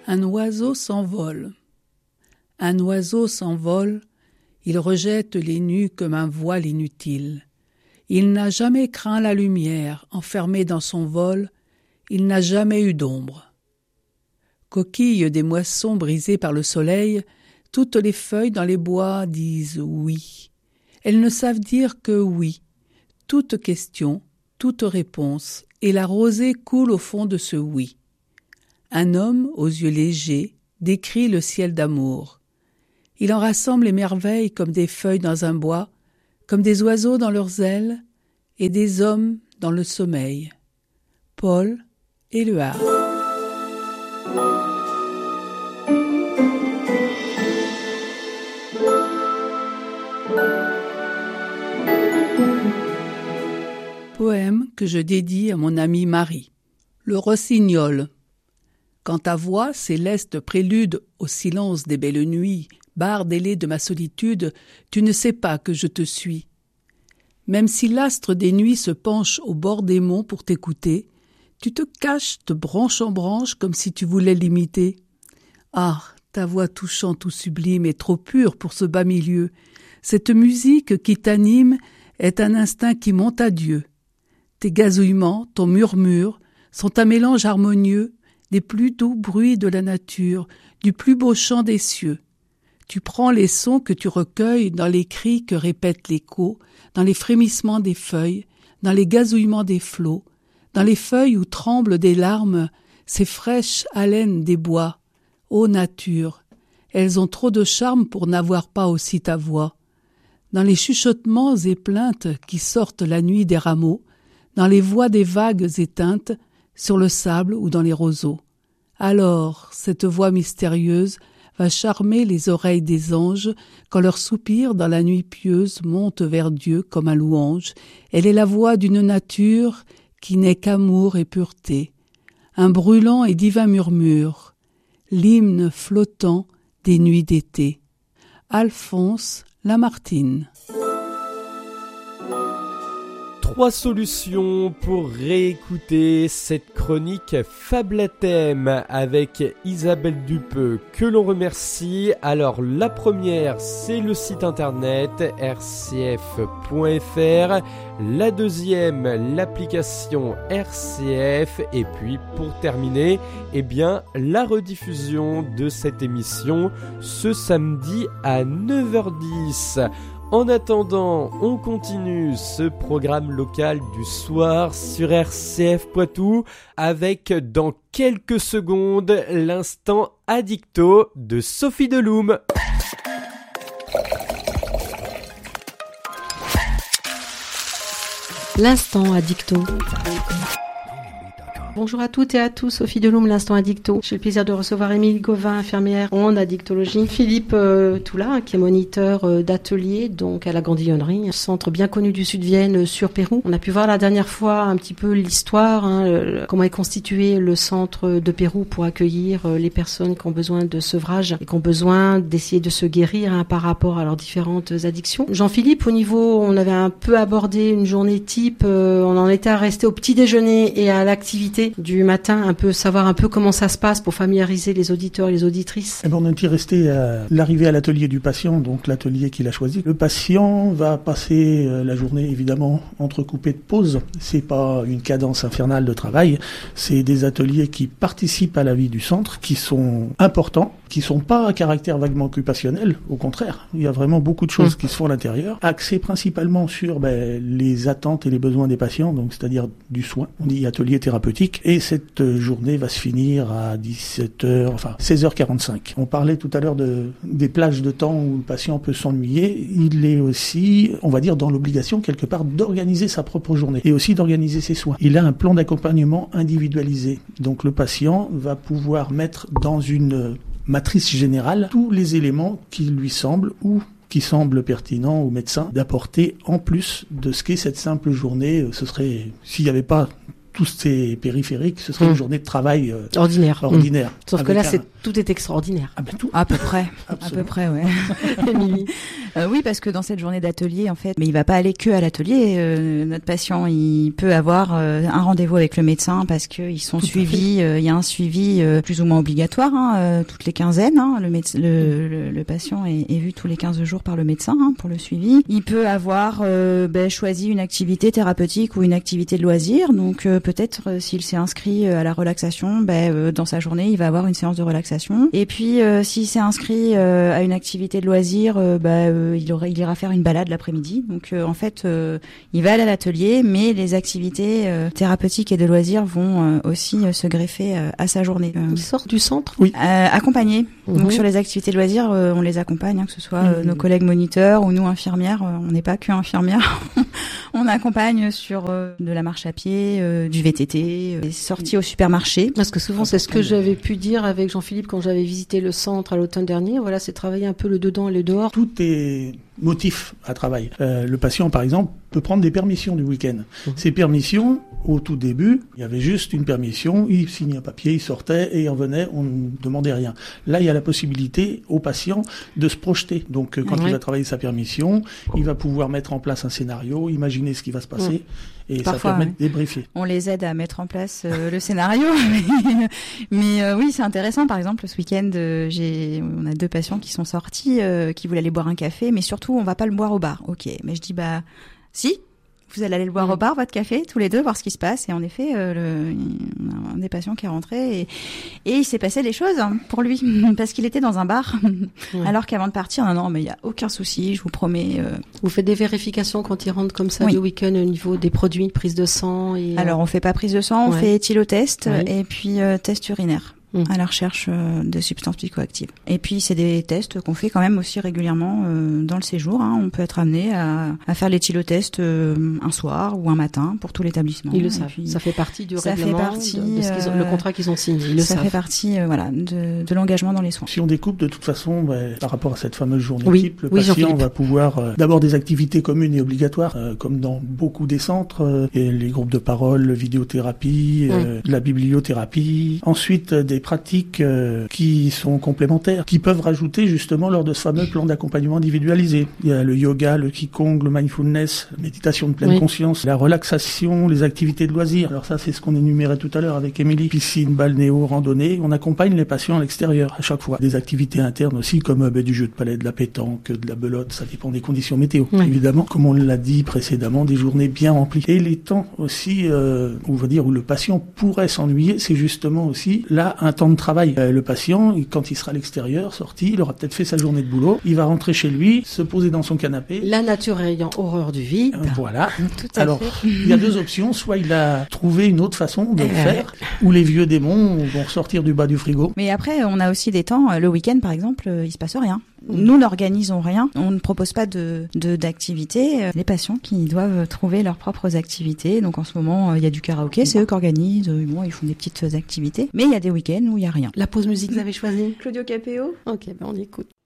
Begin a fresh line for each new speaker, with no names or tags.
Un oiseau s'envole. Un oiseau s'envole, il rejette les nues comme un voile inutile. Il n'a jamais craint la lumière, enfermé dans son vol, il n'a jamais eu d'ombre. Coquille des moissons brisées par le soleil, toutes les feuilles dans les bois disent oui. Elles ne savent dire que oui. Toute question, toute réponse, et la rosée coule au fond de ce oui. Un homme, aux yeux légers, décrit le ciel d'amour. Il en rassemble les merveilles comme des feuilles dans un bois, comme des oiseaux dans leurs ailes, et des hommes dans le sommeil. Paul Éluard. Poème que je dédie à mon amie Marie. Le rossignol. Quand ta voix, céleste prélude au silence des belles nuits, barde ailée de ma solitude, tu ne sais pas que je te suis. Même si l'astre des nuits se penche au bord des monts pour t'écouter, tu te caches de branche en branche comme si tu voulais l'imiter. Ah, ta voix touchante ou sublime est trop pure pour ce bas milieu. Cette musique qui t'anime est un instinct qui monte à Dieu. Tes gazouillements, ton murmure, sont un mélange harmonieux des plus doux bruits de la nature, du plus beau chant des cieux. Tu prends les sons que tu recueilles dans les cris que répète l'écho, dans les frémissements des feuilles, dans les gazouillements des flots, dans les feuilles où tremblent des larmes, ces fraîches haleines des bois. Ô nature, elles ont trop de charme pour n'avoir pas aussi ta voix. Dans les chuchotements et plaintes qui sortent la nuit des rameaux, dans les voix des vagues éteintes, sur le sable ou dans les roseaux. Alors, cette voix mystérieuse va charmer les oreilles des anges quand leur soupir dans la nuit pieuse monte vers Dieu comme un louange. Elle est la voix d'une nature qui n'est qu'amour et pureté. Un brûlant et divin murmure, l'hymne flottant des nuits d'été. Alphonse Lamartine.
3 solutions pour réécouter cette chronique Fable à thème avec Isabelle Dupeux que l'on remercie. Alors la première, c'est le site internet rcf.fr, la deuxième, l'application RCF, et puis pour terminer, la rediffusion de cette émission ce samedi à 9h10. En attendant, on continue ce programme local du soir sur RCF Poitou avec dans quelques secondes l'instant Addicto de Sophie Deloum.
L'instant Addicto. Bonjour à toutes et à tous, Sophie Deloum, l'instant Addicto. J'ai le plaisir de recevoir Émile Gauvin, infirmière en addictologie, Philippe Toula, qui est moniteur d'atelier, donc à la Grandillonnerie, un centre bien connu du Sud-Vienne sur Pérou. On a pu voir la dernière fois un petit peu l'histoire, comment est constitué le centre de Pérou pour accueillir les personnes qui ont besoin de sevrage et qui ont besoin d'essayer de se guérir par rapport à leurs différentes addictions. Jean-Philippe, au niveau, on avait un peu abordé une journée type, on en était à rester au petit déjeuner et à l'activité du matin, savoir un peu comment ça se passe pour familiariser les auditeurs et les auditrices.
On est resté à l'arrivée à l'atelier du patient, donc l'atelier qu'il a choisi. Le patient va passer la journée évidemment entrecoupée de pauses. C'est pas une cadence infernale de travail, c'est des ateliers qui participent à la vie du centre, qui sont importants, qui sont pas à caractère vaguement occupationnel, au contraire. Il y a vraiment beaucoup de choses qui se font à l'intérieur, axées principalement sur les attentes et les besoins des patients, donc c'est-à-dire du soin. On dit atelier thérapeutique. Et cette journée va se finir à 16h45. On parlait tout à l'heure des plages de temps où le patient peut s'ennuyer. Il est aussi, on va dire, dans l'obligation quelque part d'organiser sa propre journée et aussi d'organiser ses soins. Il a un plan d'accompagnement individualisé. Donc le patient va pouvoir mettre dans une matrice générale tous les éléments qui lui semblent ou qui semble pertinent au médecin d'apporter en plus de ce qu'est cette simple journée. Ce serait, s'il n'y avait pas tous ces périphériques, ce serait une journée de travail
ordinaire.
Sauf
que là, tout est extraordinaire.
Ah ben tout.
À peu près.
Absolument.
À peu près, ouais. Oui, parce que dans cette journée d'atelier, en fait, mais il va pas aller que à l'atelier. Notre patient, il peut avoir un rendez-vous avec le médecin parce que ils sont suivis. Il y a un suivi plus ou moins obligatoire toutes les quinzaines. Le patient est vu tous les 15 jours par le médecin pour le suivi. Il peut avoir choisi une activité thérapeutique ou une activité de loisir. Donc peut-être s'il s'est inscrit à la relaxation, dans sa journée, il va avoir une séance de relaxation. Et puis s'il s'est inscrit à une activité de loisir, il ira faire une balade l'après-midi. Donc en fait, il va aller à l'atelier, mais les activités thérapeutiques et de loisirs vont aussi se greffer à sa journée.
Il sort du centre ?
Oui.
Accompagné. Donc sur les activités de loisirs, on les accompagne, que ce soit nos collègues moniteurs ou nous infirmières. On n'est pas que infirmières. On accompagne sur de la marche à pied, du VTT, des sorties au supermarché.
Parce que souvent, c'est ce que j'avais pu dire avec Jean-Philippe quand j'avais visité le centre à l'automne dernier. Voilà, c'est travailler un peu le dedans et le dehors.
Tout est motif à travail. Le patient, par exemple, peut prendre des permissions du week-end. Ces permissions, au tout début, il y avait juste une permission, il signait un papier, il sortait et il revenait, on ne demandait rien. Là, il y a la possibilité au patient de se projeter. Donc, quand il va travailler sa permission, il va pouvoir mettre en place un scénario, imaginer ce qui va se passer. Et parfois, ça permet de débriefer.
On les aide à mettre en place le scénario. mais oui, c'est intéressant. Par exemple, ce week-end, on a 2 patients qui sont sortis, qui voulaient aller boire un café, mais surtout, on va pas le boire au bar. Ok, mais je dis, si, vous allez aller le boire au bar, votre café, tous les deux, voir ce qui se passe. Et en effet, on a un des patients qui est rentré et il s'est passé des choses pour lui parce qu'il était dans un bar. Alors qu'avant de partir, non, mais il y a aucun souci, je vous promets.
Vous faites des vérifications quand il rentre comme ça le week-end au niveau des produits, prise de sang et
Alors on fait pas prise de sang, on fait éthylotest et puis test urinaire. À la recherche de substances psychoactives. Et puis c'est des tests qu'on fait quand même aussi régulièrement dans le séjour. On peut être amené à faire l'éthylotest un soir ou un matin pour tout l'établissement.
Ils le savent. Ça fait partie du règlement, le contrat qu'ils ont signé. Ils le savent.
Ça fait partie de l'engagement dans les soins.
Si on découpe de toute façon par rapport à cette fameuse journée type, le patient va pouvoir d'abord des activités communes et obligatoires comme dans beaucoup des centres, et les groupes de parole, vidéothérapie, la bibliothérapie. Ensuite des pratiques qui sont complémentaires, qui peuvent rajouter justement lors de ce fameux plan d'accompagnement individualisé. Il y a le yoga, le qigong, le mindfulness, la méditation de pleine conscience, la relaxation, les activités de loisirs. Alors ça, c'est ce qu'on énumérait tout à l'heure avec Émilie. Piscine, balnéo, randonnée. On accompagne les patients à l'extérieur à chaque fois. Des activités internes aussi comme du jeu de palais, de la pétanque, de la belote. Ça dépend des conditions météo, évidemment. Comme on l'a dit précédemment, des journées bien remplies. Et les temps aussi, on va dire, où le patient pourrait s'ennuyer, c'est justement aussi là un temps de travail. Le patient, quand il sera à l'extérieur, sorti, il aura peut-être fait sa journée de boulot, il va rentrer chez lui, se poser dans son canapé.
La nature ayant horreur du vide.
Voilà.
Tout à
Alors,
fait.
il y a 2 options. Soit il a trouvé une autre façon de le faire, ou les vieux démons vont ressortir du bas du frigo.
Mais après, on a aussi des temps, le week-end par exemple, il se passe rien. Nous n'organisons rien, on ne propose pas d'activités. Les patients qui doivent trouver leurs propres activités. Donc en ce moment, il y a du karaoké, c'est eux qui organisent. Ils font des petites activités. Mais il y a des week-ends où il y a rien.
La pause musique, vous avez choisi
Claudio Capéo.
Ok, on écoute.